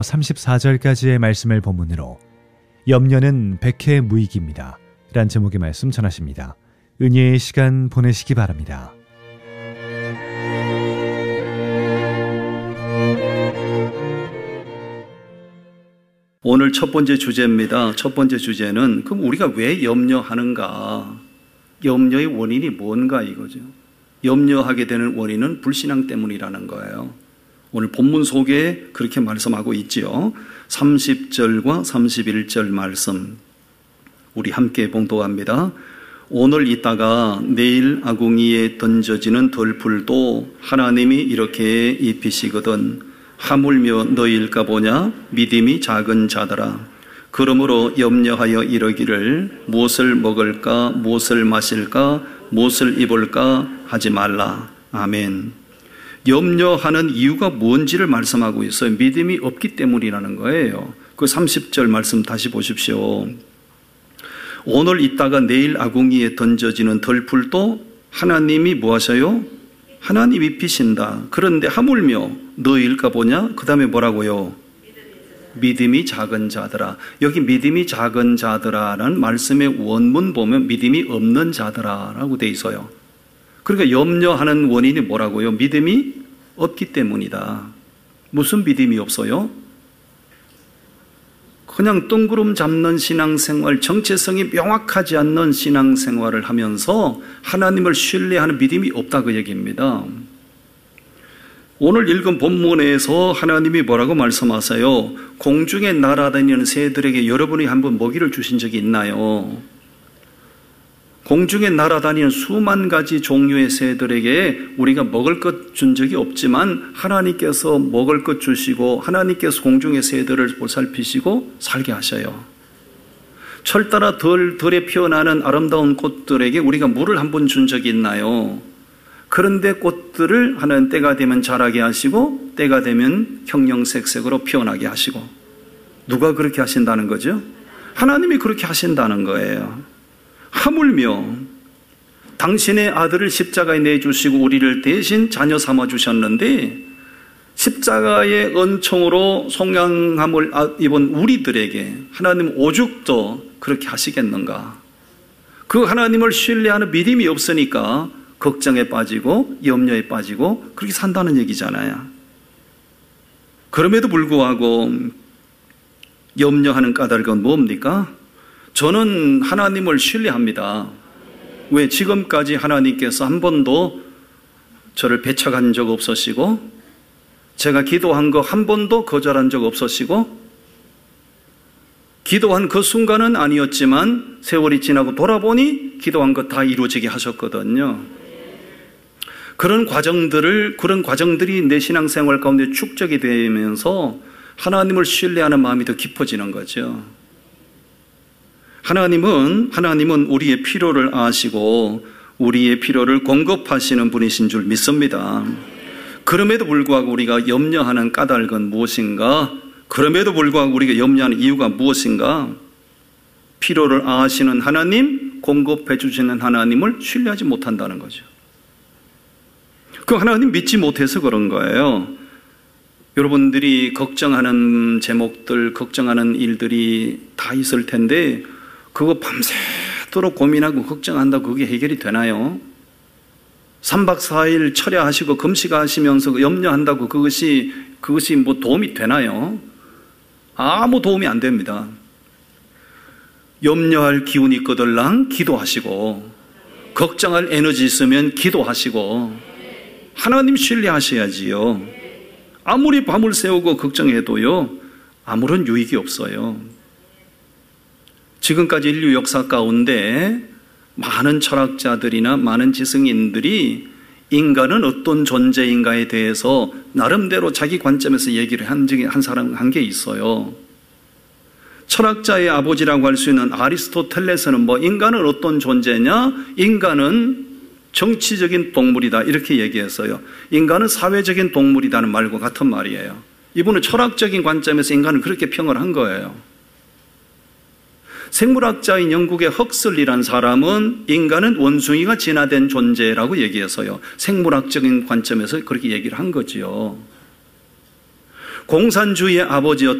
34절까지의 말씀을 본문으로 염려는 백해 무익입니다 란 제목의 말씀 전하십니다. 은혜의 시간 보내시기 바랍니다. 오늘 첫 번째 주제입니다. 첫 번째 주제는 그럼 우리가 왜 염려하는가? 염려의 원인이 뭔가 이거죠. 염려하게 되는 원인은 불신앙 때문이라는 거예요. 오늘 본문 속에 그렇게 말씀하고 있지요. 30절과 31절 말씀 우리 함께 봉독합니다. 오늘 있다가 내일 아궁이에 던져지는 덜풀도 하나님이 이렇게 입히시거든 하물며 너희일까 보냐 믿음이 작은 자들아 그러므로 염려하여 이러기를 무엇을 먹을까 무엇을 마실까 무엇을 입을까 하지 말라. 아멘. 염려하는 이유가 뭔지를 말씀하고 있어요. 믿음이 없기 때문이라는 거예요. 그 30절 말씀 다시 보십시오. 오늘 있다가 내일 아궁이에 던져지는 덜풀도 하나님이 뭐 하셔요? 하나님 입히신다. 그런데 하물며 너희일까 보냐? 그 다음에 뭐라고요? 믿음이 작은 자들아. 여기 믿음이 작은 자들아라는 말씀의 원문 보면 믿음이 없는 자들아라고 돼 있어요. 그러니까 염려하는 원인이 뭐라고요? 믿음이 없기 때문이다. 무슨 믿음이 없어요? 그냥 뜬구름 잡는 신앙생활, 정체성이 명확하지 않는 신앙생활을 하면서 하나님을 신뢰하는 믿음이 없다 그 얘기입니다. 오늘 읽은 본문에서 하나님이 뭐라고 말씀하세요? 공중에 날아다니는 새들에게 여러분이 한번 먹이를 주신 적이 있나요? 공중에 날아다니는 수만 가지 종류의 새들에게 우리가 먹을 것 준 적이 없지만 하나님께서 먹을 것 주시고 하나님께서 공중의 새들을 보살피시고 살게 하셔요. 철 따라 덜에 피어나는 아름다운 꽃들에게 우리가 물을 한 번 준 적이 있나요? 그런데 꽃들을 하나님 때가 되면 자라게 하시고 때가 되면 형형색색으로 피어나게 하시고 누가 그렇게 하신다는 거죠? 하나님이 그렇게 하신다는 거예요. 하물며 당신의 아들을 십자가에 내주시고 우리를 대신 자녀 삼아 주셨는데 십자가의 은총으로 속량함을 입은 우리들에게 하나님 오죽도 그렇게 하시겠는가? 그 하나님을 신뢰하는 믿음이 없으니까 걱정에 빠지고 염려에 빠지고 그렇게 산다는 얘기잖아요. 그럼에도 불구하고 염려하는 까닭은 뭡니까? 저는 하나님을 신뢰합니다. 왜? 지금까지 하나님께서 한 번도 저를 배척한 적 없으시고 제가 기도한 거 한 번도 거절한 적 없으시고 기도한 그 순간은 아니었지만 세월이 지나고 돌아보니 기도한 거 다 이루어지게 하셨거든요. 그런 과정들이 내 신앙생활 가운데 축적이 되면서 하나님을 신뢰하는 마음이 더 깊어지는 거죠. 하나님은 우리의 필요를 아시고 우리의 필요를 공급하시는 분이신 줄 믿습니다. 그럼에도 불구하고 우리가 염려하는 까닭은 무엇인가? 그럼에도 불구하고 우리가 염려하는 이유가 무엇인가? 필요를 아시는 하나님, 공급해 주시는 하나님을 신뢰하지 못한다는 거죠. 그 하나님 믿지 못해서 그런 거예요. 여러분들이 걱정하는 제목들, 걱정하는 일들이 다 있을 텐데 그거 밤새도록 고민하고 걱정한다고 그게 해결이 되나요? 3박 4일 철야하시고 금식하시면서 염려한다고 그것이 뭐 도움이 되나요? 아무 도움이 안 됩니다. 염려할 기운이 있거들랑 기도하시고 걱정할 에너지 있으면 기도하시고 하나님 신뢰하셔야지요. 아무리 밤을 새우고 걱정해도요 아무런 유익이 없어요. 지금까지 인류 역사 가운데 많은 철학자들이나 많은 지성인들이 인간은 어떤 존재인가에 대해서 나름대로 자기 관점에서 얘기를 한 게 있어요. 철학자의 아버지라고 할 수 있는 아리스토텔레스는 인간은 어떤 존재냐? 인간은 정치적인 동물이다 이렇게 얘기했어요. 인간은 사회적인 동물이라는 말과 같은 말이에요. 이분은 철학적인 관점에서 인간을 그렇게 평을 한 거예요. 생물학자인 영국의 헉슬리라는 사람은 인간은 원숭이가 진화된 존재라고 얘기해서요. 생물학적인 관점에서 그렇게 얘기를 한 거지요. 공산주의의 아버지였던